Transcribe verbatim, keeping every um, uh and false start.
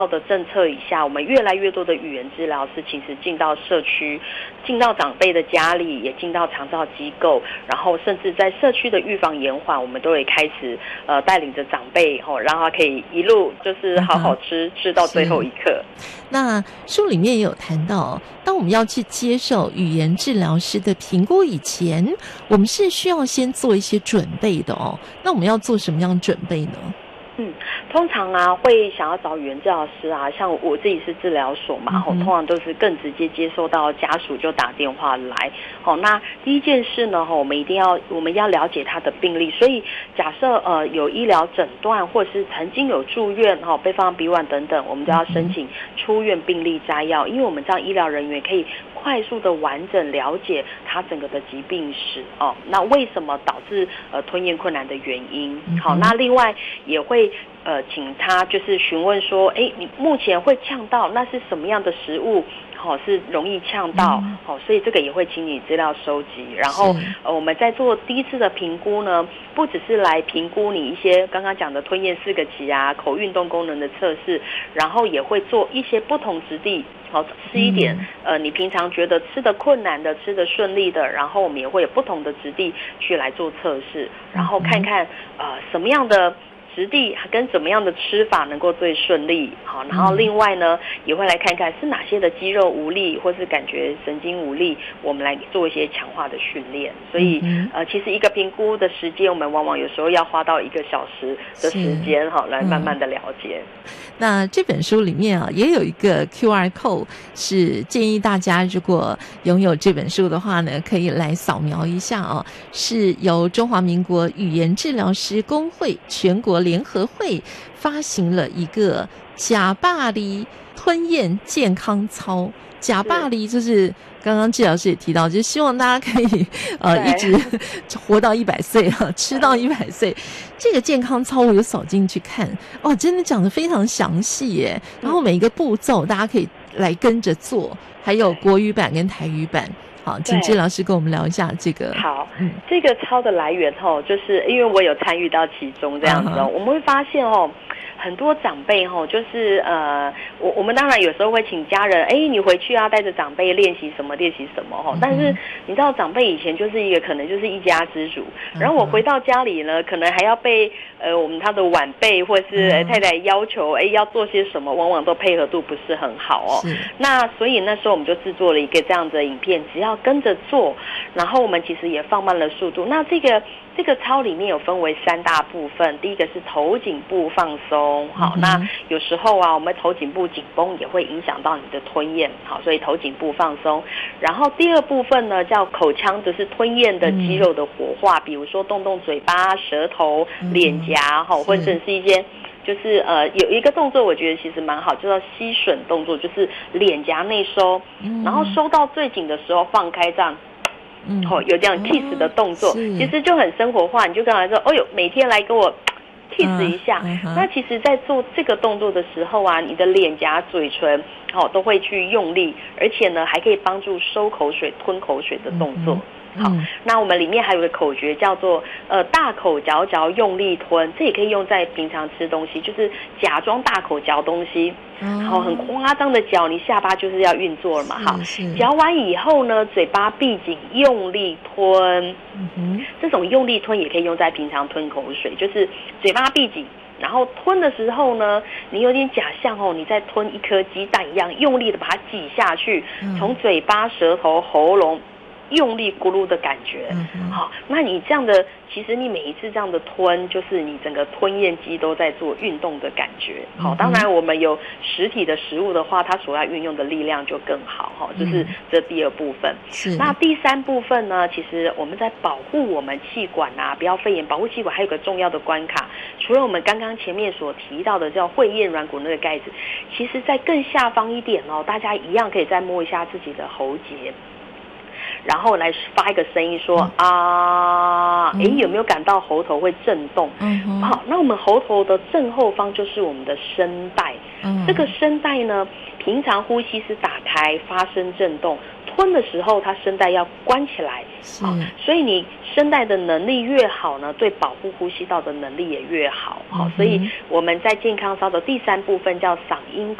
的政策以下，我们越来越多的语言治疗师其实进到社区，进到长辈的家里，也进到长照机构，然后甚至在社区的预防延缓，我们都会开始呃带领着长辈吼、哦，让他可以一路就是好好吃、嗯、吃到最后一刻。 那书里面也有谈到，当我们要去接受语言治疗师的评估以前，我们是需要先做一些准备的哦。那我们要做什么样的准备呢？ 嗯，通常啊，会想要找语言治疗师啊，像我自己是治疗所嘛，嗯、通常都是更直接接收到家属就打电话来。好，那第一件事呢，我们一定要我们要了解他的病历，所以假设呃有医疗诊断或者是曾经有住院哈，被放鼻管等等，我们就要申请出院病历摘要，因为我们这样医疗人员可以快速的完整了解他整个的疾病史哦，那为什么导致呃吞咽困难的原因？好，那另外也会呃请他就是询问说，哎，你目前会呛到，那是什么样的食物？好、哦、是容易呛到，好、哦，所以这个也会请你资料收集，然后呃我们在做第一次的评估呢，不只是来评估你一些刚刚讲的吞咽四个级啊、口运动功能的测试，然后也会做一些不同质地。好，吃一点，呃，你平常觉得吃得困难的、吃得顺利的，然后我们也会有不同的质地去来做测试，然后看看呃什么样的质地跟怎么样的吃法能够最顺利。好，然后另外呢，也会来看看是哪些的肌肉无力或是感觉神经无力，我们来做一些强化的训练。所以呃，其实一个评估的时间，我们往往有时候要花到一个小时的时间，好，来慢慢的了解。 嗯，那这本书里面啊，也有一个 Q R code， 是建议大家如果拥有这本书的话呢，可以来扫描一下啊。是由中华民国语言治疗师工会全国联合会发行了一个假巴黎吞咽健康操。假巴黎就是刚刚治疗师也提到，就是希望大家可以呃一直活到一百岁啊，吃到一百岁。这个健康操我有扫进去看，哦，真的讲得非常详细耶。然后每一个步骤大家可以来跟着做，还有国语版跟台语版。好，请治疗师跟我们聊一下这个。 好，嗯，这个操的来源哦，就是因为我有参与到其中这样子哦， uh-huh. 我们会发现哦。很多长辈吼，就是呃，我我们当然有时候会请家人，哎，你回去啊，带着长辈练习什么练习什么吼。但是你知道，长辈以前就是一个可能就是一家之主，然后我回到家里呢，可能还要被呃我们他的晚辈或是太太要求，哎，要做些什么，往往都配合度不是很好哦。那所以那时候我们就制作了一个这样的影片，只要跟着做，然后我们其实也放慢了速度。那这个。这个操里面有分为三大部分，第一个是头颈部放松，好，嗯、那有时候啊，我们头颈部紧绷也会影响到你的吞咽，好，所以头颈部放松。然后第二部分呢，叫口腔，就是吞咽的肌肉的活化，嗯、比如说动动嘴巴、舌头、脸颊，哈、嗯，或者是一些。就是呃有一个动作我觉得其实蛮好，就叫吸吮动作，就是脸颊内收，嗯、然后收到最紧的时候放开这样。嗯，哦，有这样 kiss 的动作，哦、其实就很生活化。你就跟他说，哦呦，每天来跟我 kiss 一下。嗯嗯、那其实，在做这个动作的时候啊，你的脸颊、嘴唇，哦，都会去用力，而且呢，还可以帮助收口水、吞口水的动作。嗯好，那我们里面还有一个口诀叫做呃大口嚼嚼用力吞，这也可以用在平常吃东西，就是假装大口嚼东西，然后很夸张的嚼，你下巴就是要运作了嘛。好，嚼完以后呢，嘴巴闭紧，用力吞。嗯哼，这种用力吞也可以用在平常吞口水，就是嘴巴闭紧。然后吞的时候呢，你有点假象哦，你在吞一颗鸡蛋一样，用力的把它挤下去，从嘴巴、舌头、喉咙。用力咕噜的感觉，嗯、好，那你这样的，其实你每一次这样的吞，就是你整个吞咽肌都在做运动的感觉。好，当然我们有实体的食物的话，它所要运用的力量就更好。哈，就是这第二部分。是。那第三部分呢？其实我们在保护我们气管啊，不要肺炎，保护气管还有个重要的关卡，除了我们刚刚前面所提到的叫会咽软骨那个盖子，其实在更下方一点哦，大家一样可以再摸一下自己的喉结。然后来发一个声音说、嗯、啊，诶，有没有感到喉头会震动？嗯，好，那我们喉头的正后方就是我们的声带。嗯，这个声带呢，平常呼吸是打开发声震动， 吞的时候，它声带要关起来， 啊， 所以你声带的能力越好呢，对保护呼吸道的能力也越好。好，所以我们在健康操的第三部分叫嗓音